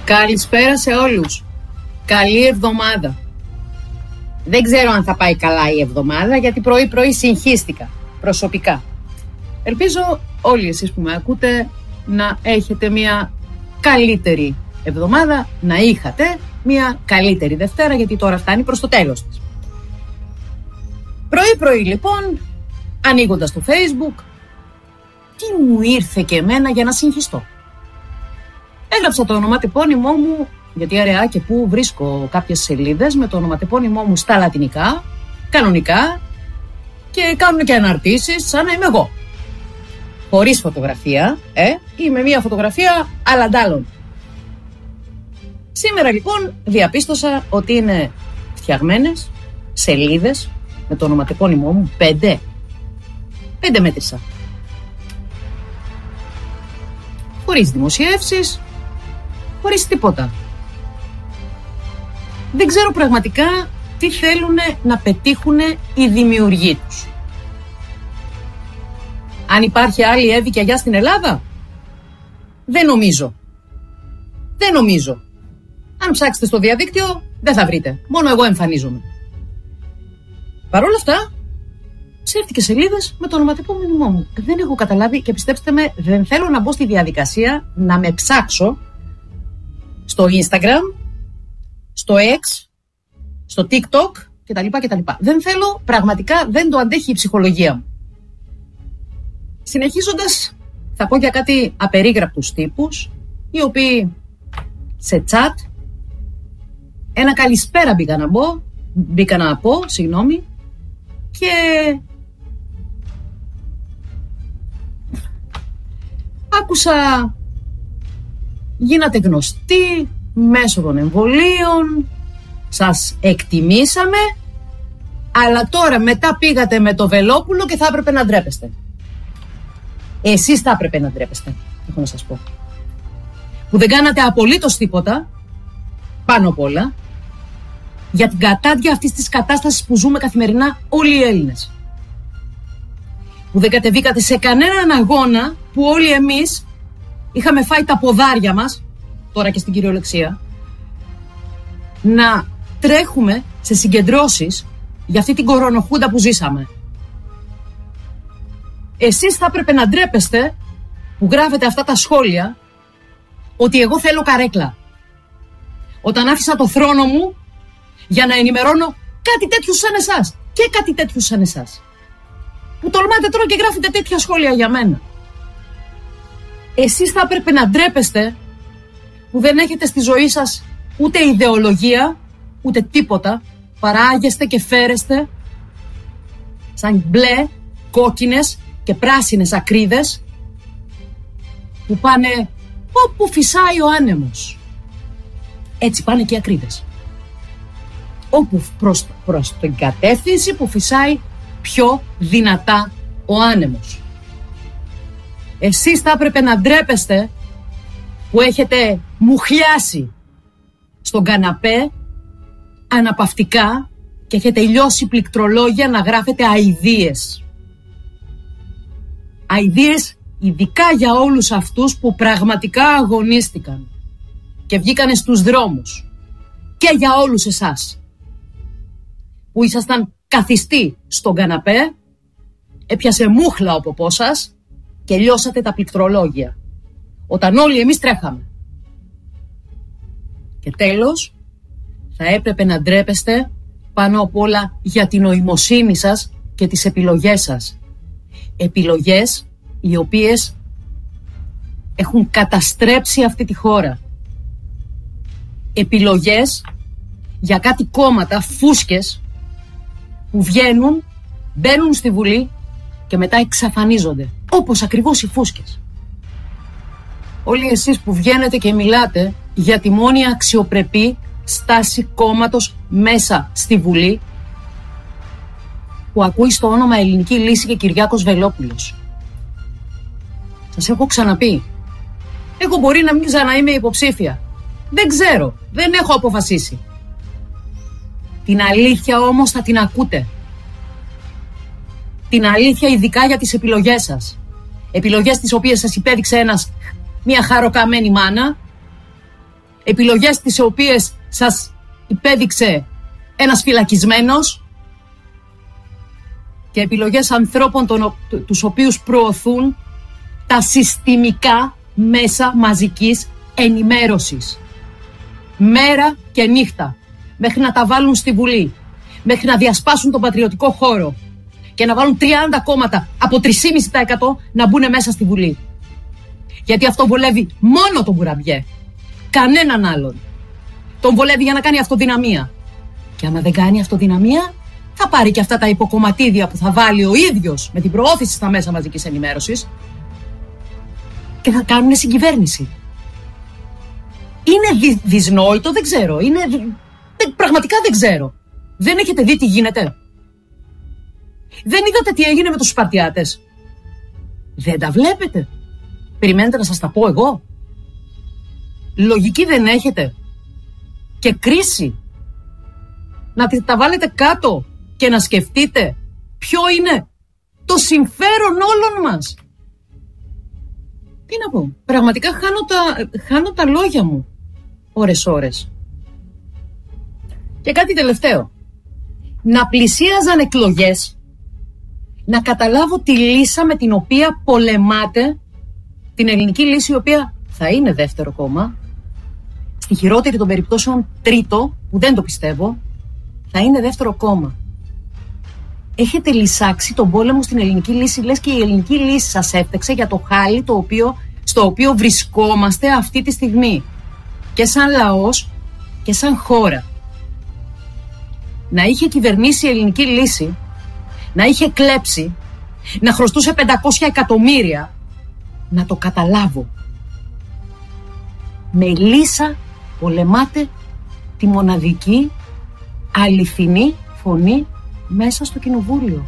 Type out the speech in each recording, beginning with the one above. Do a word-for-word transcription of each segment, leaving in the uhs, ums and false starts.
Καλησπέρα σε όλους. Καλή εβδομάδα. Δεν ξέρω αν θα πάει καλά η εβδομάδα, γιατί πρωί-πρωί συγχύστηκα προσωπικά. Ελπίζω όλοι εσείς που με ακούτε να έχετε μια καλύτερη εβδομάδα, να είχατε μια καλύτερη Δευτέρα, γιατί τώρα φτάνει προς το τέλος της. Πρωί-πρωί λοιπόν, ανοίγοντας το Facebook, τι μου ήρθε και εμένα για να συγχυστώ. Έγραψα το ονοματεπώνυμό μου, γιατί αραιά και που βρίσκω κάποιες σελίδες με το ονοματεπώνυμό μου στα λατινικά, κανονικά, και κάνουν και αναρτήσεις σαν να είμαι εγώ. Χωρίς φωτογραφία, ε, ή με μια φωτογραφία αλλαντάλλων. Σήμερα λοιπόν διαπίστωσα ότι είναι φτιαγμένες σελίδες με το ονοματεπώνυμό μου, πέντε. Πέντε μέτρησα. Χωρίς δημοσιεύσεις, χωρίς τίποτα. Δεν ξέρω πραγματικά τι θέλουν να πετύχουν οι δημιουργοί τους. Αν υπάρχει άλλη Εύη και Αγιά στην Ελλάδα, δεν νομίζω. Δεν νομίζω. Αν ψάξετε στο διαδίκτυο, δεν θα βρείτε. Μόνο εγώ εμφανίζομαι. Παρ' όλα αυτά, ψεύτικες σελίδες με το ονοματεπώνυμό μου. Δεν έχω καταλάβει και πιστέψτε με, δεν θέλω να μπω στη διαδικασία να με ψάξω στο Instagram, στο X, στο TikTok κτλ. κτλ. Δεν θέλω, πραγματικά δεν το αντέχει η ψυχολογία μου. Συνεχίζοντας, θα πω για κάτι απερίγραπτους τύπους, οι οποίοι σε chat ένα καλησπέρα μπήκα να μπω, μπήκα να πω, συγγνώμη, και άκουσα γίνατε γνωστοί μέσω των εμβολίων, σας εκτιμήσαμε, αλλά τώρα μετά πήγατε με το Βελόπουλο και θα έπρεπε να ντρέπεστε. Εσείς θα έπρεπε να ντρέπεστε, έχω να σας πω. Που δεν κάνατε απολύτως τίποτα, πάνω απ' όλα, για την κατάδια αυτής της κατάστασης που ζούμε καθημερινά όλοι οι Έλληνες. Που δεν κατεβήκατε σε κανέναν αγώνα που όλοι εμείς είχαμε φάει τα ποδάρια μας, τώρα και στην κυριολεξία, να τρέχουμε σε συγκεντρώσεις για αυτή την κορονοχούντα που ζήσαμε. Εσείς θα έπρεπε να ντρέπεστε που γράφετε αυτά τα σχόλια ότι εγώ θέλω καρέκλα. Όταν άφησα το θρόνο μου για να ενημερώνω κάτι τέτοιου σαν εσάς και κάτι τέτοιου σαν εσάς. Που τολμάτε τώρα και γράφετε τέτοια σχόλια για μένα. Εσείς θα έπρεπε να ντρέπεστε που δεν έχετε στη ζωή σας ούτε ιδεολογία, ούτε τίποτα. Παράγεστε και φέρεστε σαν μπλε, κόκκινες και πράσινες ακρίδες που πάνε όπου φυσάει ο άνεμος. Έτσι πάνε και οι ακρίδες. Όπου προς, προς την κατεύθυνση που φυσάει πιο δυνατά ο άνεμος. Εσείς θα έπρεπε να ντρέπεστε που έχετε μουχλιάσει στον καναπέ αναπαυτικά και έχετε λιώσει πληκτρολόγια να γράφετε αηδίες. Αηδίες ειδικά για όλους αυτούς που πραγματικά αγωνίστηκαν και βγήκανε στους δρόμους, και για όλους εσάς που ήσασταν καθιστοί στον καναπέ, έπιασε μούχλα ο ποπός σας και λιώσατε τα πληκτρολόγια όταν όλοι εμείς τρέχαμε. Και τέλος, θα έπρεπε να ντρέπεστε πάνω απ' όλα για την νοημοσύνη σας και τις επιλογές σας. Επιλογές οι οποίες έχουν καταστρέψει αυτή τη χώρα. Επιλογές για κάτι κόμματα, φούσκες, που βγαίνουν, μπαίνουν στη Βουλή και μετά εξαφανίζονται. Όπως ακριβώς οι φούσκες. Όλοι εσείς που βγαίνετε και μιλάτε για τη μόνη αξιοπρεπή στάση κόμματος μέσα στη Βουλή, που ακούει στο όνομα Ελληνική Λύση και Κυριάκος Βελόπουλος. Σας έχω ξαναπεί, εγώ μπορεί να μην ξαναείμαι υποψήφια. Δεν ξέρω, δεν έχω αποφασίσει. Την αλήθεια όμως θα την ακούτε. Την αλήθεια ειδικά για τις επιλογές σας. Επιλογές τις οποίες σας υπέδειξε ένας, μια χαροκαμένη μάνα, επιλογές τις οποίες σας υπέδειξε ένας φυλακισμένος και επιλογές ανθρώπων τον, τους οποίους προωθούν τα συστημικά μέσα μαζικής ενημέρωσης. Μέρα και νύχτα, μέχρι να τα βάλουν στη Βουλή, μέχρι να διασπάσουν τον πατριωτικό χώρο και να βάλουν τριάντα κόμματα από τρία κόμμα πέντε τοις εκατό να μπουν μέσα στη Βουλή. Γιατί αυτό βολεύει μόνο τον Κουραμπιέ, κανέναν άλλον. Τον βολεύει για να κάνει αυτοδυναμία. Και άμα δεν κάνει αυτοδυναμία, θα πάρει και αυτά τα υποκομματίδια που θα βάλει ο ίδιος με την προώθηση στα μέσα μαζικής ενημέρωσης και θα κάνουν συγκυβέρνηση. Είναι δι, δυσνόητο, δεν ξέρω. Είναι, δε, πραγματικά δεν ξέρω. Δεν έχετε δει τι γίνεται? Δεν είδατε τι έγινε με τους Σπαρτιάτες? Δεν τα βλέπετε? Περιμένετε να σας τα πω εγώ? Λογική δεν έχετε? Και κρίση? Να τα βάλετε κάτω και να σκεφτείτε ποιο είναι το συμφέρον όλων μας. Τι να πω, πραγματικά χάνω τα, χάνω τα λόγια μου ώρες ώρες. Και κάτι τελευταίο. Να πλησίαζαν εκλογές, να καταλάβω τη λύσα με την οποία πολεμάτε, την ελληνική λύση, η οποία θα είναι δεύτερο κόμμα, στη χειρότερη των περιπτώσεων τρίτο, που δεν το πιστεύω, θα είναι δεύτερο κόμμα. Έχετε λυσάξει τον πόλεμο στην ελληνική λύση, λες και η ελληνική λύση σας έφταξε για το χάλι το οποίο, στο οποίο βρισκόμαστε αυτή τη στιγμή. Και σαν λαός και σαν χώρα. Να είχε κυβερνήσει η ελληνική λύση, να είχε κλέψει, να χρωστούσε πεντακόσια εκατομμύρια, να το καταλάβω. Με λύσα πολεμάτε τη μοναδική αληθινή φωνή μέσα στο κοινοβούλιο.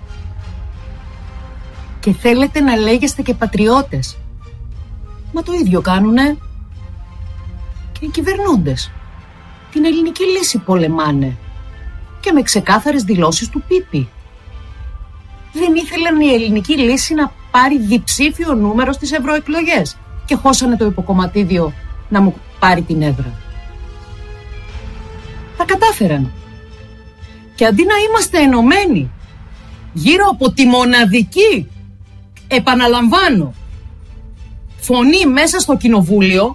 Και θέλετε να λέγεστε και πατριώτες. Μα το ίδιο κάνουνε και οι κυβερνώντες. Την ελληνική λύση πολεμάνε. Και με ξεκάθαρες δηλώσεις του Πίπη. Δεν ήθελαν η ελληνική λύση να πάρει διψήφιο νούμερο στις ευρωεκλογές. Και χώσανε το υποκομματίδιο να μου πάρει την έδρα. Τα κατάφεραν. Και αντί να είμαστε ενωμένοι γύρω από τη μοναδική, επαναλαμβάνω, φωνή μέσα στο κοινοβούλιο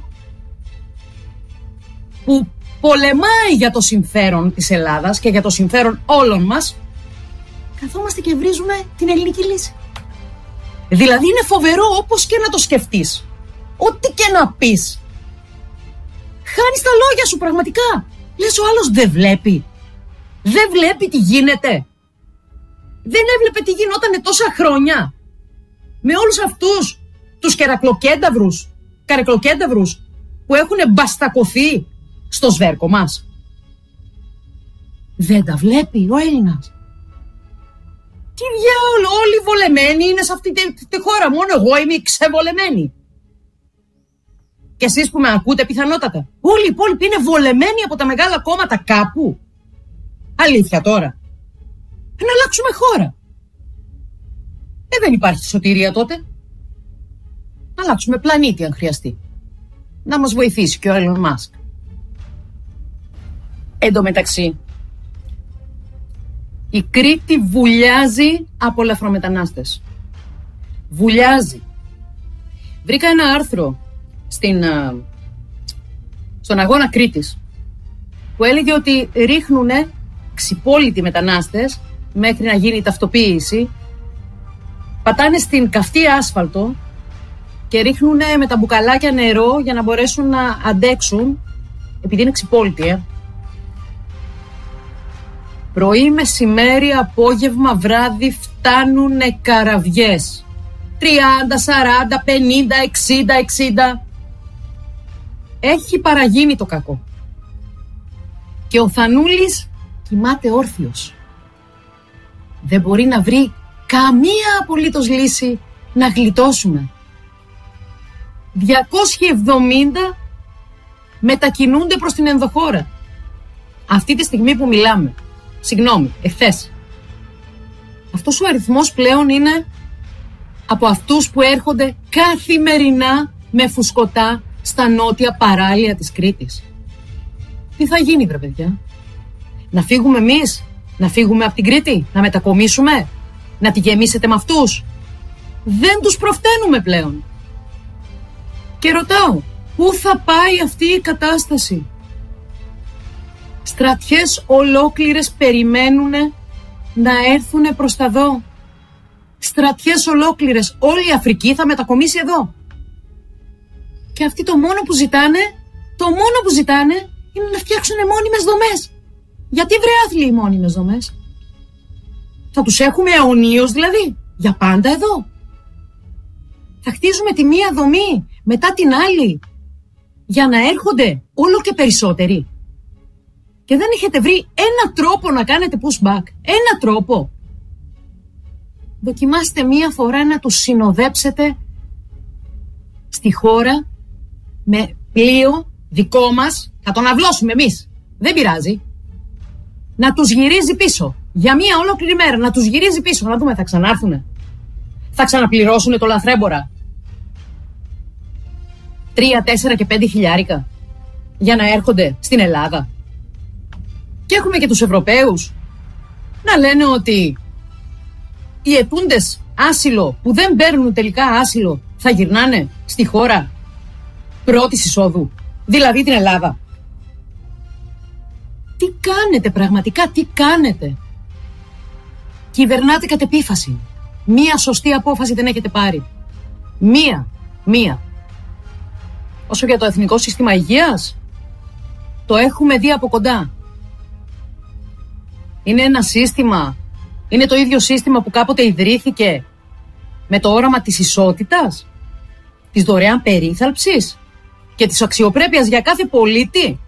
που πολεμάει για το συμφέρον της Ελλάδας και για το συμφέρον όλων μας, καθόμαστε και βρίζουμε την ελληνική λύση. Δηλαδή είναι φοβερό, όπως και να το σκεφτείς, ό,τι και να πεις, χάνεις τα λόγια σου πραγματικά. Λες ο άλλος δεν βλέπει. Δεν βλέπει τι γίνεται. Δεν έβλεπε τι γινότανε τόσα χρόνια. Με όλους αυτούς τους κερακλοκένταυρους, καρεκλοκένταυρους που έχουν μπαστακωθεί στο σβέρκο μας. Δεν τα βλέπει ο Έλληνας. Τι διάολο, όλοι βολεμένοι είναι σε αυτή τη, τη χώρα. Μόνο εγώ είμαι ξεβολεμένη. Και εσείς που με ακούτε πιθανότατα. Όλοι οι υπόλοιποι είναι βολεμένοι από τα μεγάλα κόμματα κάπου. Αλήθεια τώρα. Να αλλάξουμε χώρα. Ε, δεν υπάρχει σωτηρία τότε. Να αλλάξουμε πλανήτη αν χρειαστεί. Να μας βοηθήσει και ο Έλλον Μάσκ. Εν τω μεταξύ, η Κρήτη βουλιάζει από λαθρομετανάστες. Βουλιάζει. Βρήκα ένα άρθρο στην, στον Αγώνα Κρήτης που έλεγε ότι ρίχνουνε ξυπόλοιτοι μετανάστες μέχρι να γίνει η ταυτοποίηση, πατάνε στην καυτή άσφαλτο και ρίχνουνε με τα μπουκαλάκια νερό για να μπορέσουν να αντέξουν, επειδή είναι ξυπόλοιτοι, ε. Πρωί, μεσημέρι, απόγευμα, βράδυ φτάνουνε καραβιές. τριάντα, σαράντα, πενήντα, εξήντα, εξήντα. Έχει παραγίνει το κακό. Και ο Θανούλης κοιμάται όρθιος. Δεν μπορεί να βρει καμία απολύτως λύση να γλιτώσουμε. διακόσιοι εβδομήντα μετακινούνται προς την ενδοχώρα. Αυτή τη στιγμή που μιλάμε. Συγγνώμη, εχθές. Αυτός ο αριθμός πλέον είναι από αυτούς που έρχονται καθημερινά με φουσκωτά στα νότια παράλια της Κρήτης. Τι θα γίνει, βρε παιδιά? Να φύγουμε εμείς? Να φύγουμε από την Κρήτη? Να μετακομίσουμε? Να τη γεμίσετε με αυτούς? Δεν τους προφταίνουμε πλέον. Και ρωτάω, πού θα πάει αυτή η κατάσταση? Στρατιές ολόκληρες περιμένουν να έρθουν προς τα δω. Στρατιές ολόκληρες, όλη η Αφρική θα μετακομίσει εδώ. Και αυτοί το μόνο που ζητάνε, το μόνο που ζητάνε είναι να φτιάξουν μόνιμες δομές. Γιατί βρε άθλιοι οι μόνιμες δομές? Θα τους έχουμε αιωνίως δηλαδή, για πάντα εδώ? Θα χτίζουμε τη μία δομή μετά την άλλη για να έρχονται όλο και περισσότεροι? Και δεν έχετε βρει ένα τρόπο να κάνετε pushback? Ένα τρόπο? Δοκιμάστε μία φορά να τους συνοδέψετε στη χώρα με πλοίο δικό μας. Θα τον αυλώσουμε εμείς, δεν πειράζει. Να τους γυρίζει πίσω για μία ολόκληρη μέρα, να τους γυρίζει πίσω. Να δούμε, θα ξανάρθουνε? Θα ξαναπληρώσουνε το λαθρέμπορα τρία, τέσσερα και πέντε χιλιάρικα για να έρχονται στην Ελλάδα? Και έχουμε και τους Ευρωπαίους να λένε ότι οι αιτούντες άσυλο που δεν παίρνουν τελικά άσυλο θα γυρνάνε στη χώρα πρώτης εισόδου, δηλαδή την Ελλάδα. Τι κάνετε πραγματικά, τι κάνετε? Κυβερνάτε κατ' επίφαση. Μία σωστή απόφαση δεν έχετε πάρει. Μία, μία. Όσο για το Εθνικό Σύστημα Υγείας, το έχουμε δει από κοντά. Είναι ένα σύστημα, είναι το ίδιο σύστημα που κάποτε ιδρύθηκε με το όραμα της ισότητας, της δωρεάν περίθαλψης και της αξιοπρέπειας για κάθε πολίτη.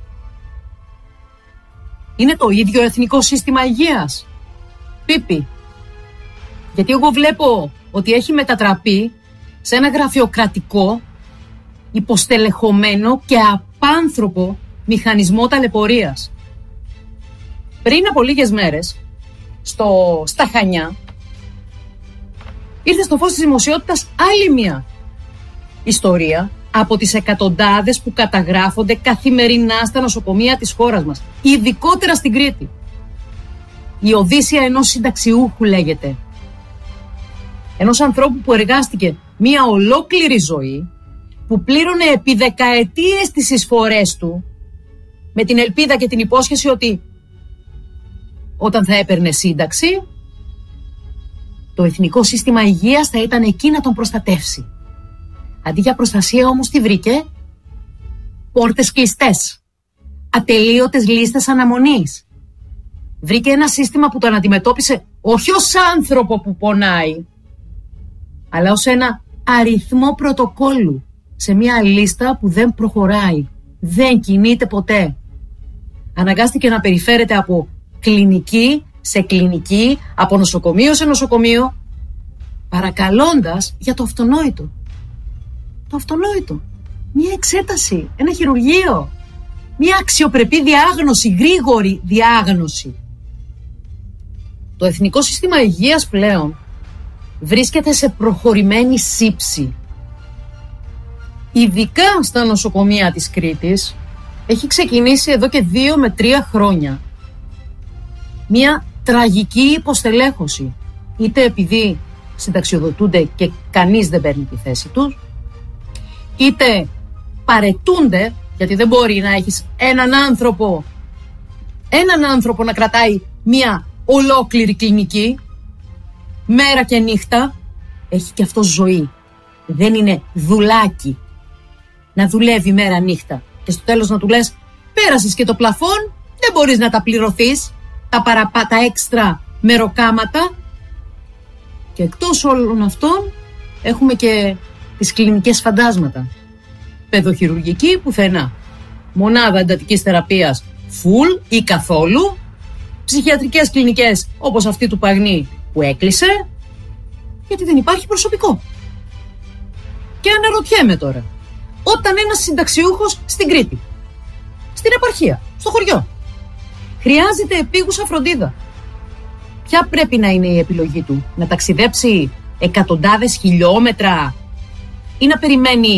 Είναι το ίδιο Εθνικό Σύστημα Υγείας? Πίπη. Γιατί εγώ βλέπω ότι έχει μετατραπεί σε ένα γραφειοκρατικό, υποστελεχωμένο και απάνθρωπο μηχανισμό ταλαιπωρίας. Πριν από λίγες μέρες, στο, στα Χανιά, ήρθε στο φως της δημοσιότητας άλλη μια ιστορία από τις εκατοντάδες που καταγράφονται καθημερινά στα νοσοκομεία της χώρας μας, ειδικότερα στην Κρήτη. Η Οδύσσεια ενός συνταξιούχου λέγεται. Ενός ανθρώπου που εργάστηκε μια ολόκληρη ζωή, που πλήρωνε επί δεκαετίες τις εισφορές του, με την ελπίδα και την υπόσχεση ότι όταν θα έπαιρνε σύνταξη, το Εθνικό Σύστημα Υγείας θα ήταν εκεί να τον προστατεύσει. Αντί για προστασία όμως τι βρήκε? Πόρτες κλειστές, ατελείωτες λίστες αναμονής. Βρήκε ένα σύστημα που τον αντιμετώπισε όχι ως άνθρωπο που πονάει, αλλά ως ένα αριθμό πρωτοκόλλου σε μια λίστα που δεν προχωράει, δεν κινείται ποτέ. Αναγκάστηκε να περιφέρεται από κλινική σε κλινική, από νοσοκομείο σε νοσοκομείο, παρακαλώντας για το αυτονόητο. Το αυτονόητο. Μια εξέταση, ένα χειρουργείο, μια αξιοπρεπή διάγνωση, γρήγορη διάγνωση. Το Εθνικό Σύστημα Υγείας πλέον βρίσκεται σε προχωρημένη σύψη. Ειδικά στα νοσοκομεία της Κρήτης έχει ξεκινήσει εδώ και δύο με τρία χρόνια μια τραγική υποστελέχωση, είτε επειδή συνταξιοδοτούνται και κανείς δεν παίρνει τη θέση τους, είτε παρετούνται, γιατί δεν μπορεί να έχεις έναν άνθρωπο έναν άνθρωπο να κρατάει μια ολόκληρη κλινική μέρα και νύχτα. Έχει και αυτό ζωή, δεν είναι δουλάκι να δουλεύει μέρα νύχτα και στο τέλος να του λες πέρασες και το πλαφόν, δεν μπορείς να τα πληρωθείς τα, παραπα, τα έξτρα μεροκάματα. Και εκτός όλων αυτών έχουμε και τις κλινικές φαντάσματα. Παιδοχειρουργική πουθενά, μονάδα εντατικής θεραπείας full ή καθόλου, ψυχιατρικές κλινικές όπως αυτή του Παγνή που έκλεισε γιατί δεν υπάρχει προσωπικό. Και αναρωτιέμαι τώρα, όταν ένας συνταξιούχος στην Κρήτη, στην επαρχία, στο χωριό, χρειάζεται επίγουσα φροντίδα, ποια πρέπει να είναι η επιλογή του? Να ταξιδέψει εκατοντάδες χιλιόμετρα ή να περιμένει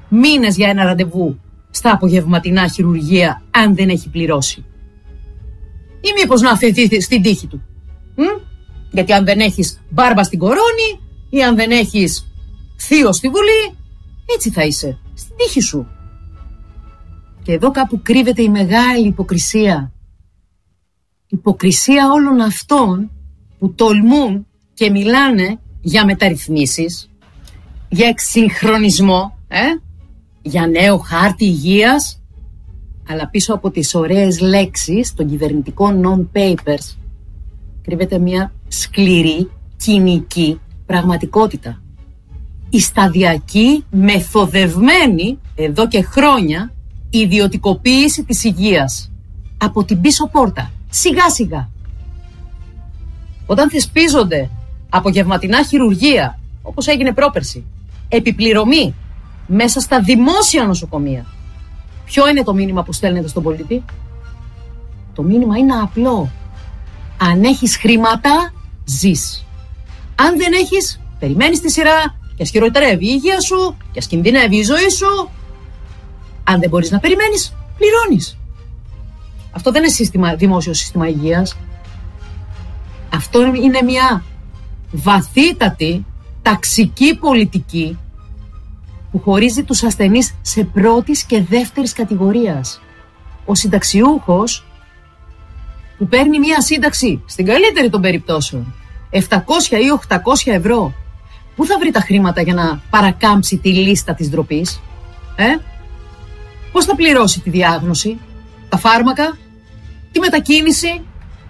μήνες για ένα ραντεβού στα απογευματινά χειρουργεία αν δεν έχει πληρώσει? Ή μήπως να αφαιθεί στην τύχη του? Μ? Γιατί αν δεν έχεις μπάρμπα στην κορώνη ή αν δεν έχεις θείο στη Βουλή, έτσι θα είσαι, στην τύχη σου. Και εδώ κάπου κρύβεται η μεγάλη υποκρισία. Υποκρισία όλων αυτών που τολμούν και μιλάνε για μεταρρυθμίσεις, για εξυγχρονισμό, ε? για νέο χάρτη υγείας, αλλά πίσω από τις ωραίες λέξεις των κυβερνητικών non-papers κρύβεται μια σκληρή, κοινική πραγματικότητα. Η σταδιακή, μεθοδευμένη, εδώ και χρόνια, ιδιωτικοποίηση της υγείας. Από την πίσω πόρτα, σιγά σιγά. Όταν θεσπίζονται απογευματινά χειρουργεία, όπως έγινε πρόπερση, επιπληρωμή μέσα στα δημόσια νοσοκομεία, ποιο είναι το μήνυμα που στέλνετε στον πολίτη? Το μήνυμα είναι απλό. Αν έχεις χρήματα, ζεις. Αν δεν έχεις, περιμένεις τη σειρά και ας χειροτερεύει η υγεία σου και ας κινδυνεύει η ζωή σου. Αν δεν μπορείς να περιμένεις, πληρώνεις. Αυτό δεν είναι σύστημα, δημόσιο σύστημα υγείας. Αυτό είναι μια βαθύτατη, ταξική πολιτική που χωρίζει τους ασθενείς σε πρώτης και δεύτερης κατηγορίας. Ο συνταξιούχος που παίρνει μια σύνταξη, στην καλύτερη των περιπτώσεων, επτακόσια ή οκτακόσια ευρώ, πού θα βρει τα χρήματα για να παρακάμψει τη λίστα της ντροπής? Ε? Πώς θα πληρώσει τη διάγνωση, τα φάρμακα, τη μετακίνηση?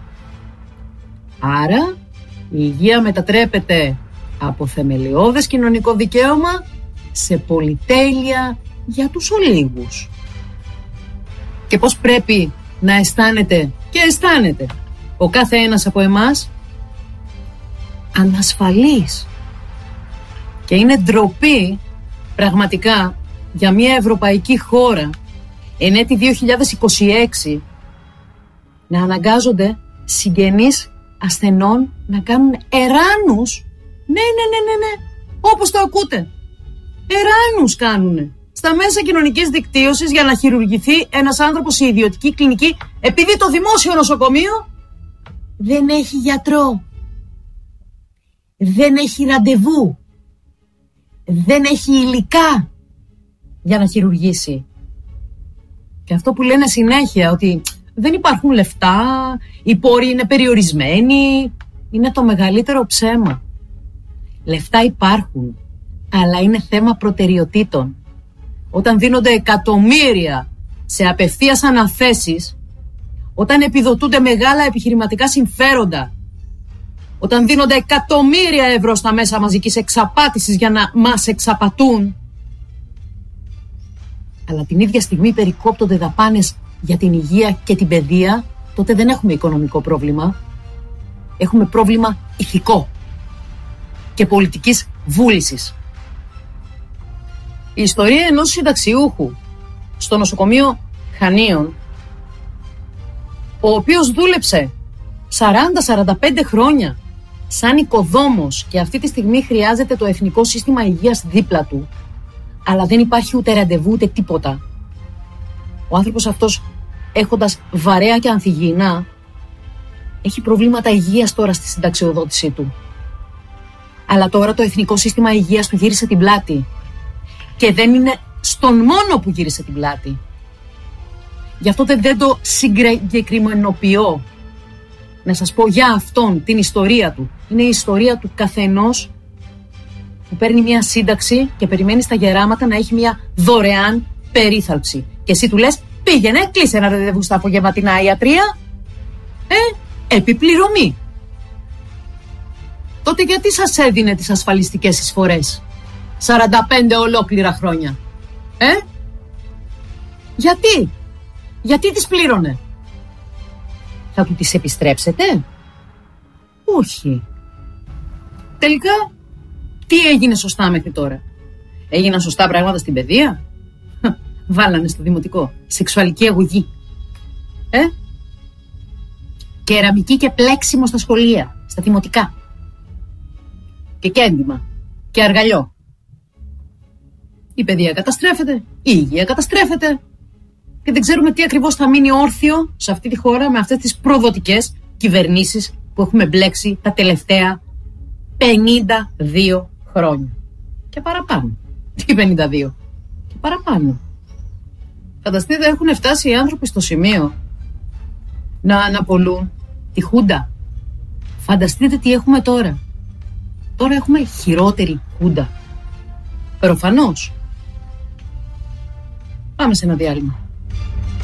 Άρα η υγεία μετατρέπεται από θεμελιώδες κοινωνικό δικαίωμα σε πολυτέλεια για τους ολίγους. Και πώς πρέπει να αισθάνεται και αισθάνεται ο κάθε ένας από εμάς? Ανασφαλής. Και είναι ντροπή πραγματικά για μια ευρωπαϊκή χώρα εν έτη δύο χιλιάδες είκοσι έξι να αναγκάζονται συγγενείς ασθενών να κάνουν εράνους. Ναι, ναι, ναι, ναι, ναι. Όπως το ακούτε. Εράνους κάνουνε στα μέσα κοινωνικής δικτύωσης για να χειρουργηθεί ένας άνθρωπος σε ιδιωτική κλινική, επειδή το δημόσιο νοσοκομείο δεν έχει γιατρό, δεν έχει ραντεβού, δεν έχει υλικά για να χειρουργήσει. Και αυτό που λένε συνέχεια, ότι δεν υπάρχουν λεφτά, οι πόροι είναι περιορισμένοι, είναι το μεγαλύτερο ψέμα. Λεφτά υπάρχουν, αλλά είναι θέμα προτεραιοτήτων. Όταν δίνονται εκατομμύρια σε απευθείας αναθέσεις, όταν επιδοτούνται μεγάλα επιχειρηματικά συμφέροντα, όταν δίνονται εκατομμύρια ευρώ στα μέσα μαζικής εξαπάτησης για να μας εξαπατούν, αλλά την ίδια στιγμή περικόπτονται δαπάνες για την υγεία και την παιδεία, τότε δεν έχουμε οικονομικό πρόβλημα. Έχουμε πρόβλημα ηθικό και πολιτικής βούλησης. Η ιστορία ενός συνταξιούχου στο νοσοκομείο Χανίων, ο οποίος δούλεψε σαράντα με σαράντα πέντε χρόνια σαν οικοδόμος και αυτή τη στιγμή χρειάζεται το Εθνικό Σύστημα Υγείας δίπλα του, αλλά δεν υπάρχει ούτε ραντεβού ούτε τίποτα. Ο άνθρωπος αυτός, έχοντας βαρέα και ανθυγιεινά, έχει προβλήματα υγείας τώρα στη συνταξιοδότησή του. Αλλά τώρα το Εθνικό Σύστημα Υγείας του γύρισε την πλάτη. Και δεν είναι στον μόνο που γύρισε την πλάτη. Γι' αυτό δεν το συγκεκριμενοποιώ. Να σας πω για αυτόν την ιστορία του. Είναι η ιστορία του καθενός που παίρνει μια σύνταξη και περιμένει στα γεράματα να έχει μια δωρεάν περίθαλψη. Και εσύ του λες, πήγαινε, κλείσε ένα ραντεβού στα απογευματινά ιατρία. Ε, επιπληρωμή. Τότε γιατί σας έδινε τις ασφαλιστικές εισφορές σαράντα πέντε ολόκληρα χρόνια? Ε? Γιατί? Γιατί τις πλήρωνε? Θα του τις επιστρέψετε? Όχι. Τελικά, τι έγινε σωστά μέχρι τώρα? Έγιναν σωστά πράγματα στην παιδεία? Βάλανε στο δημοτικό σεξουαλική αγωγή. Ε? Κεραμική και πλέξιμο στα σχολεία, στα δημοτικά. Και κέντημα και αργαλιό. Η παιδεία καταστρέφεται, η υγεία καταστρέφεται και δεν ξέρουμε τι ακριβώς θα μείνει όρθιο σε αυτή τη χώρα με αυτές τις προδοτικές κυβερνήσεις που έχουμε μπλέξει τα τελευταία πενήντα δύο χρόνια. Και παραπάνω. Τι πενήντα δύο. Και παραπάνω. Φανταστείτε, έχουν φτάσει οι άνθρωποι στο σημείο να αναπολούν τη Χούντα. Φανταστείτε τι έχουμε τώρα. Τώρα έχουμε χειρότερη Χούντα. Προφανώς. Πάμε σε ένα διάλειμμα.